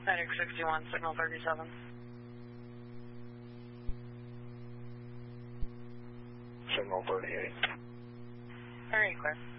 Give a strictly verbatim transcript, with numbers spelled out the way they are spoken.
Medic sixty-one, signal thirty-seven. Signal thirty-eight. thirty-eight, clear.